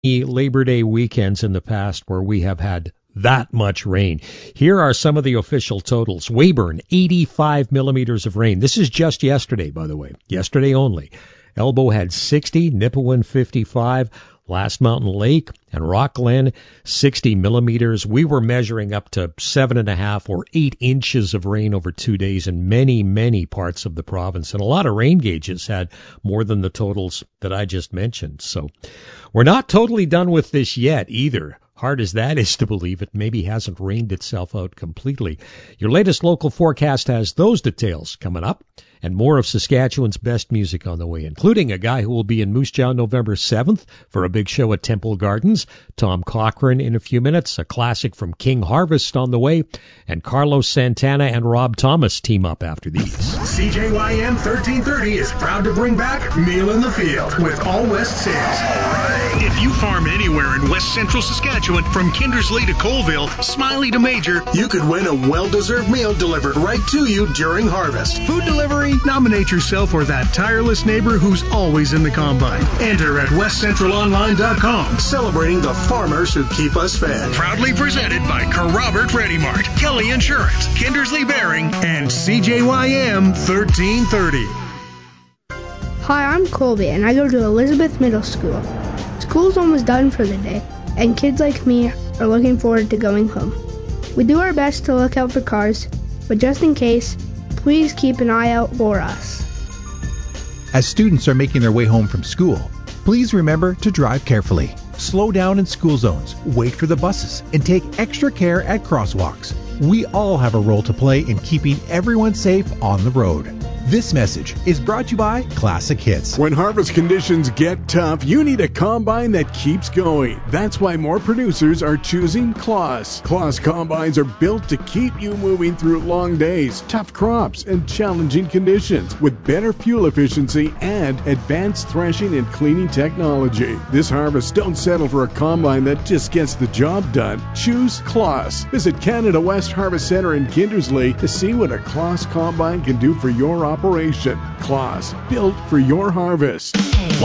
Labor Day weekends in the past where we have had that much rain. Here are some of the official totals. Weyburn, 85 millimeters of rain. This is just yesterday, by the way. Yesterday only. Elbow had 60, Nipawin 55, Last Mountain Lake and Rock Glen 60 millimeters. We were measuring up to 7.5 or 8 inches of rain over 2 days in many, many parts of the province. And a lot of rain gauges had more than the totals that I just mentioned. So we're not totally done with this yet either. Hard as that is to believe, it maybe hasn't rained itself out completely. Your latest local forecast has those details coming up, and more of Saskatchewan's best music on the way, including a guy who will be in Moose Jaw November 7th for a big show at Temple Gardens, Tom Cochrane in a few minutes, a classic from King Harvest on the way, and Carlos Santana and Rob Thomas team up after these. CJYM 1330 is proud to bring back Meal in the Field with All West Sales. If you farm anywhere in West Central Saskatchewan, from Kindersley to Colville, Smiley to Major, you could win a well-deserved meal delivered right to you during harvest. Food delivery? Nominate yourself or that tireless neighbor who's always in the combine. Enter at westcentralonline.com. Celebrating the farmers who keep us fed. Proudly presented by Robert Ready Mart, Kelly Insurance, Kindersley Bearing, and CJYM 1330. Hi, I'm Colby, and I go to Elizabeth Middle School. School's almost done for the day, and kids like me are looking forward to going home. We do our best to look out for cars, but just in case, please keep an eye out for us. As students are making their way home from school, please remember to drive carefully. Slow down in school zones, wait for the buses, and take extra care at crosswalks. We all have a role to play in keeping everyone safe on the road. This message is brought to you by Classic Hits. When harvest conditions get tough, you need a combine that keeps going. That's why more producers are choosing Claas. Claas combines are built to keep you moving through long days, tough crops, and challenging conditions with better fuel efficiency and advanced threshing and cleaning technology. This harvest, don't settle for a combine that just gets the job done. Choose Claas. Visit Canada West Harvest Centre in Kindersley to see what a Claas combine can do for your operation. Claas, built for your harvest.